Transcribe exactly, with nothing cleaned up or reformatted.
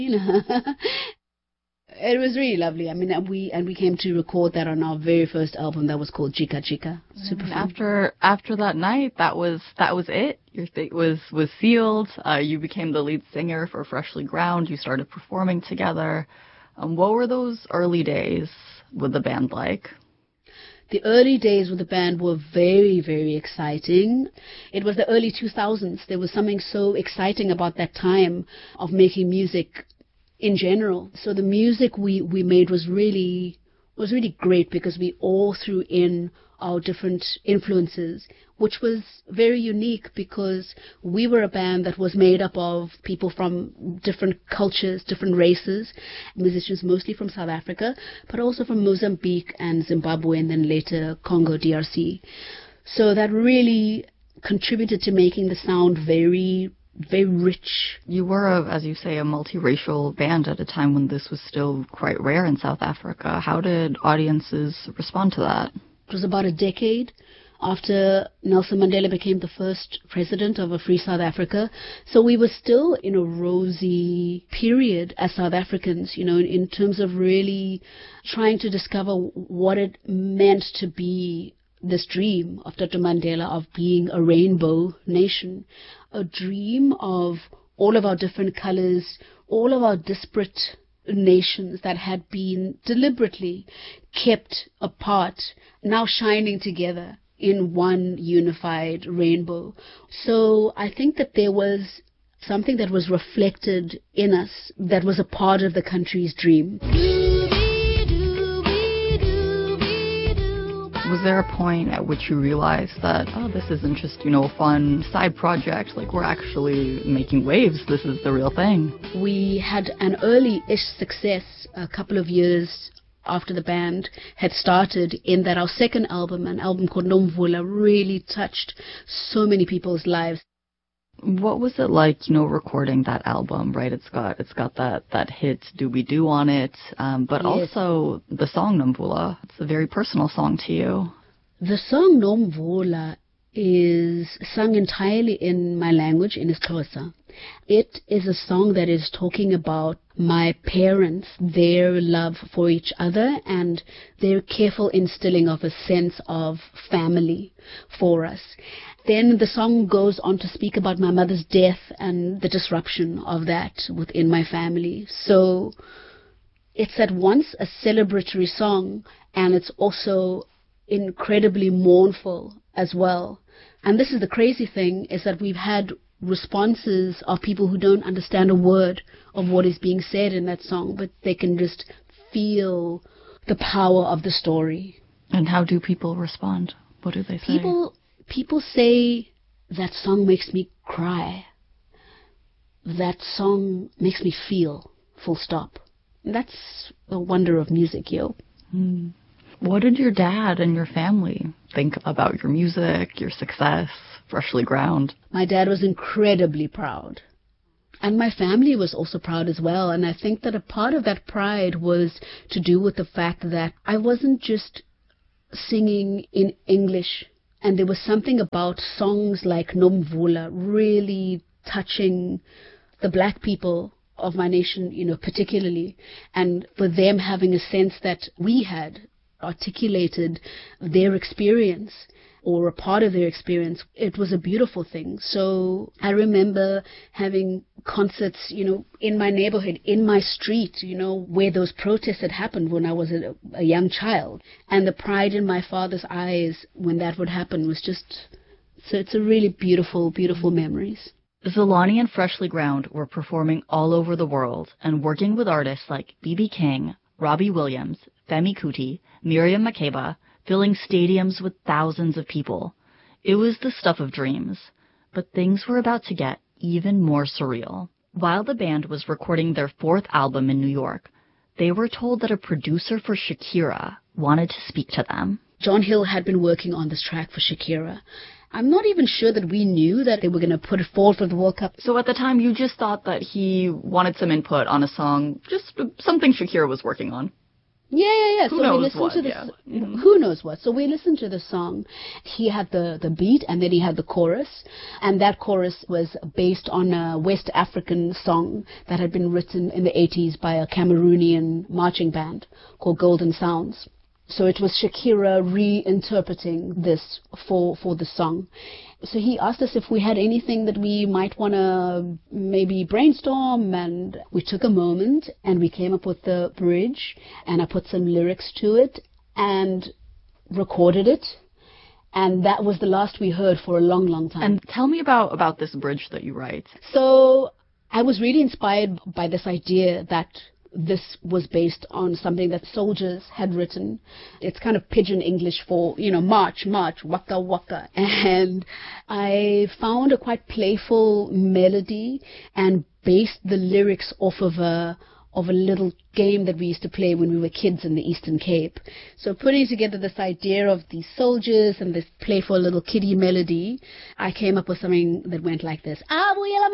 You know, it was really lovely. I mean, we and we came to record that on our very first album that was called Chica Chica. Super fun. After after that night, that was that was it. Your fate was was sealed. Uh, you became the lead singer for Freshly Ground. You started performing together. Um, what were those early days with the band like? The early days with the band were very, very exciting. It was the early two thousands. There was something so exciting about that time of making music in general. So the music we, we made was really was really great because we all threw in our different influences, which was very unique because we were a band that was made up of people from different cultures, different races, musicians mostly from South Africa, but also from Mozambique and Zimbabwe and then later Congo D R C. So that really contributed to making the sound very very rich. You were, a, as you say, a multiracial band at a time when this was still quite rare in South Africa. How did audiences respond to that? It was about a decade after Nelson Mandela became the first president of a free South Africa. So we were still in a rosy period as South Africans, you know, in, in terms of really trying to discover what it meant to be this dream of Doctor Mandela of being a rainbow nation, a dream of all of our different colors, all of our disparate nations that had been deliberately kept apart, now shining together in one unified rainbow. So I think that there was something that was reflected in us that was a part of the country's dream. Was there a point at which you realized that, oh, this isn't just, you know, a fun side project, like we're actually making waves, this is the real thing? We had an early-ish success a couple of years after the band had started, in that our second album, an album called Nomvula, really touched so many people's lives. What was it like, you know, recording that album, right? It's got it's got that, that hit Doobie Doo on it, um, but yes. Also the song Nomvula. It's a very personal song to you. The song Nomvula is sung entirely in my language, in Xhosa. It is a song that is talking about my parents, their love for each other, and their careful instilling of a sense of family for us. Then the song goes on to speak about my mother's death and the disruption of that within my family. So it's at once a celebratory song, and it's also incredibly mournful as well. And this is the crazy thing, is that we've had responses of people who don't understand a word of what is being said in that song, but they can just feel the power of the story. And how do people respond? What do they say? People people say, that song makes me cry. That song makes me feel, full stop. That's the wonder of music, yo. Hmm. What did your dad and your family think about your music, your success, Freshly Ground? My dad was incredibly proud. And my family was also proud as well. And I think that a part of that pride was to do with the fact that I wasn't just singing in English. And there was something about songs like Nomvula really touching the black people of my nation, you know, particularly. And for them having a sense that we had articulated their experience or a part of their experience, it was a beautiful thing. So I remember having concerts, you know, in my neighborhood, in my street, you know, where those protests had happened when I was a, a young child. And the pride in my father's eyes when that would happen was just, so it's a really beautiful, beautiful memories. Zilani and Freshly Ground were performing all over the world and working with artists like B B King, Robbie Williams, Femi Kuti, Miriam Makeba, filling stadiums with thousands of people. It was the stuff of dreams, but things were about to get even more surreal. While the band was recording their fourth album in New York, they were told that a producer for Shakira wanted to speak to them. John Hill had been working on this track for Shakira. I'm not even sure that we knew that they were going to put it forward for the World Cup. So at the time, you just thought that he wanted some input on a song, just something Shakira was working on. Yeah, yeah, yeah. Who so knows we listened what, to the yeah. s- Mhm. who knows what. So we listened to the song. He had the the beat, and then he had the chorus, and that chorus was based on a West African song that had been written in the eighties by a Cameroonian marching band called Golden Sounds. So it was Shakira reinterpreting this for for the song. So he asked us if we had anything that we might want to maybe brainstorm, and we took a moment and we came up with the bridge, and I put some lyrics to it and recorded it, and that was the last we heard for a long, long time. And tell me about, about this bridge that you write. So I was really inspired by this idea that this was based on something that soldiers had written. It's kind of pidgin English for, you know, march, march, waka, waka. And I found a quite playful melody and based the lyrics off of a of a little game that we used to play when we were kids in the Eastern Cape. So putting together this idea of these soldiers and this playful little kiddie melody, I came up with something that went like this.